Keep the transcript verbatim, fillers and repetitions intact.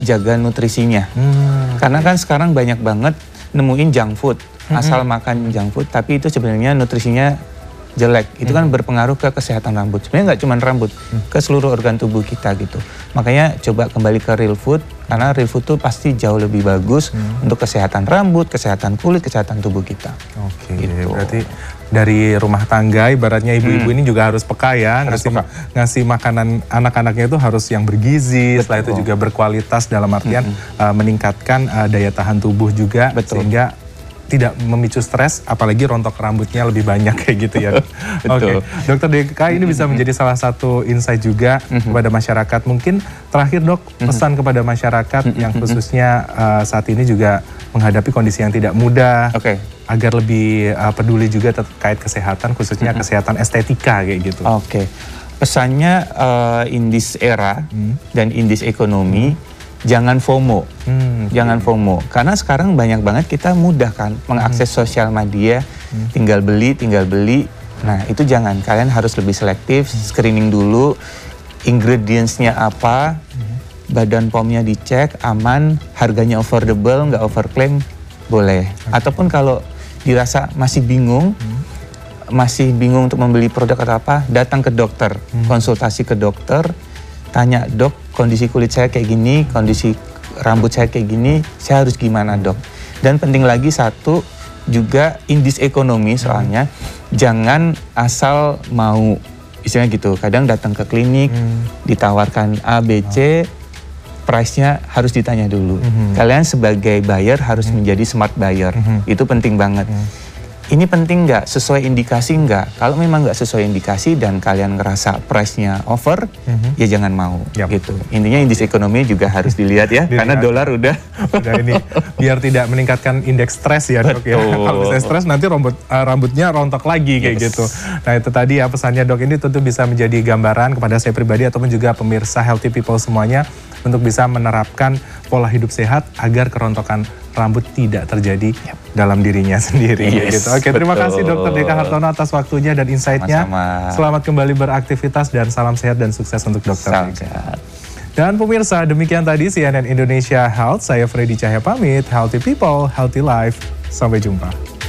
jaga nutrisinya. Hmm. Karena kan sekarang banyak banget nemuin junk food, Hmm. asal makan junk food, tapi itu sebenarnya nutrisinya jelek. Itu kan berpengaruh ke kesehatan rambut. Sebenarnya nggak cuma rambut, hmm. ke seluruh organ tubuh kita gitu. Makanya coba kembali ke real food, karena real food tuh pasti jauh lebih bagus hmm. untuk kesehatan rambut, kesehatan kulit, kesehatan tubuh kita. Oke, gitu. Berarti dari rumah tangga, ibaratnya ibu-ibu hmm. ini juga harus peka ya, harus ngasih, peka. ngasih makanan anak-anaknya itu harus yang bergizi, Betul. Setelah itu juga berkualitas dalam artian hmm. uh, meningkatkan uh, daya tahan tubuh juga, Betul. Sehingga tidak memicu stres, apalagi rontok rambutnya lebih banyak kayak gitu ya. Oke, okay. Dokter Deka ini bisa menjadi salah satu insight juga mm-hmm. kepada masyarakat. Mungkin terakhir dok, pesan mm-hmm. kepada masyarakat mm-hmm. yang khususnya uh, saat ini juga menghadapi kondisi yang tidak mudah, okay. agar lebih uh, peduli juga terkait kesehatan, khususnya mm-hmm. kesehatan estetika kayak gitu. Oke, okay. Pesannya uh, in this era mm. dan in this economy, mm. jangan FOMO, hmm, jangan okay. FOMO. Karena sekarang banyak banget kita mudah kan mengakses hmm. sosial media, hmm. tinggal beli, tinggal beli. Nah itu jangan, kalian harus lebih selektif, hmm. screening dulu, ingredientsnya apa, hmm. badan P O M-nya dicek, aman, harganya affordable, nggak overclaim, boleh. Okay. Ataupun kalau dirasa masih bingung, hmm. masih bingung untuk membeli produk atau apa, datang ke dokter, hmm. konsultasi ke dokter, tanya, dok, kondisi kulit saya kayak gini, kondisi rambut saya kayak gini, saya harus gimana dok? Dan penting lagi satu, juga in this economy soalnya, hmm. jangan asal mau, istilahnya gitu, kadang datang ke klinik, hmm. ditawarkan A, B, C, price-nya harus ditanya dulu. Hmm. Kalian sebagai buyer harus hmm. menjadi smart buyer, hmm. itu penting banget. Hmm. Ini penting nggak? Sesuai indikasi nggak? Kalau memang nggak sesuai indikasi dan kalian ngerasa price-nya over, mm-hmm. ya jangan mau. Yep. Gitu. Intinya indeks ekonomi juga harus dilihat ya, dilihat. Karena dolar udah. Udah ini, biar tidak meningkatkan indeks stres ya dok ya. Kalau misalnya stres nanti rambut, uh, rambutnya rontok lagi kayak yes. gitu. Nah itu tadi ya pesannya dok, ini tentu bisa menjadi gambaran kepada saya pribadi ataupun juga pemirsa Healthy People semuanya untuk bisa menerapkan pola hidup sehat agar kerontokan rambut tidak terjadi yep. dalam dirinya sendiri. Yes, gitu. Oke, betul. Terima kasih Dokter Deka Hartono atas waktunya dan insight-nya. Selamat kembali beraktivitas dan salam sehat dan sukses untuk Dokter Deka. Dan pemirsa, demikian tadi C N N Indonesia Health. Saya Freddy Cahya pamit. Healthy People, Healthy Life. Sampai jumpa.